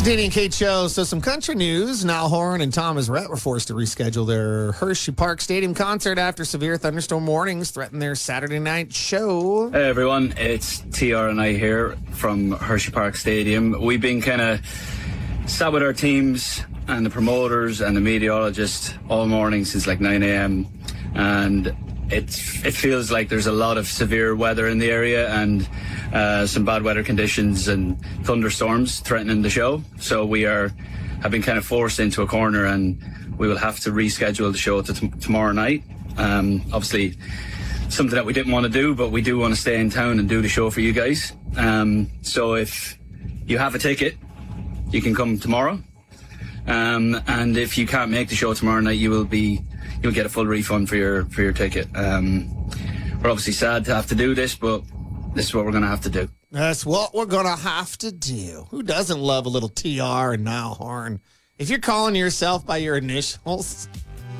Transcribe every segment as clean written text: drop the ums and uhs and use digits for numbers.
Danny and Kate show. So some country news. Niall Horan and Thomas Rhett were forced to reschedule their Hershey Park Stadium concert after severe thunderstorm warnings threatened their Saturday night show. Hey everyone, it's TR and I here from Hershey Park Stadium. We've been kind of sat with our teams and the promoters and the meteorologists all morning since like 9 a.m. and it feels like there's a lot of severe weather in the area and some bad weather conditions and thunderstorms threatening the show. So we have been kind of forced into a corner and we will have to reschedule the show to tomorrow night. Obviously, something that we didn't want to do, but we do want to stay in town and do the show for you guys. So if you have a ticket, you can come tomorrow. And if you can't make the show tomorrow night, you'll get a full refund for your ticket. We're obviously sad to have to do this, but this is what we're going to have to do. That's what we're going to have to do. Who doesn't love a little TR and Niall Horan? If you're calling yourself by your initials,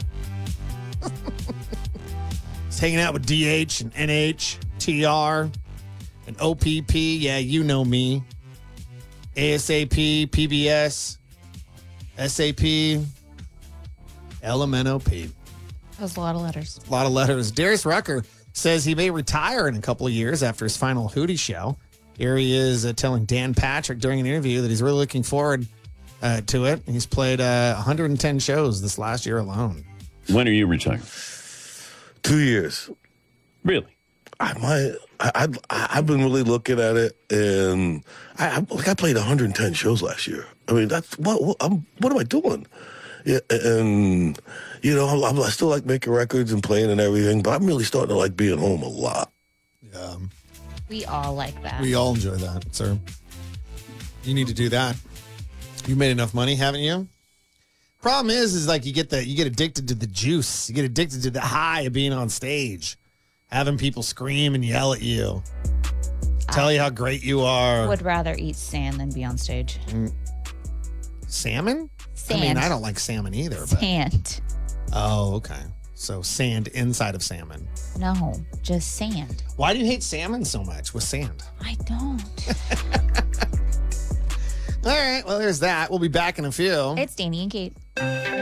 it's hanging out with DH and NH, TR, and OPP. Yeah, you know me. ASAP, PBS, SAP, LMNOP. That was a lot of letters. A lot of letters. Darius Rucker says he may retire in a couple of years after his final Hootie show. Here he is telling Dan Patrick during an interview that he's really looking forward to it. He's played 110 shows this last year alone. When are you retiring? 2 years. Really? I've been really looking at it, and I played 110 shows last year. I mean, that's what am I doing? Yeah, and you know, I still like making records and playing and everything, but I'm really starting to like being home a lot. Yeah, We all like that. we all enjoy that, sir. You need to do that. You made enough money, haven't you? Problem is like you get addicted to the juice. You get addicted to the high of being on stage, having people scream and yell at you, tell you how great you are. Would rather eat sand than be on stage. Salmon? Sand. I mean, I don't like salmon either. But. Sand. Oh, okay. So sand inside of salmon. No, just sand. Why do you hate salmon so much with sand? I don't. All right. Well, there's that. We'll be back in a few. It's Danny and Kate.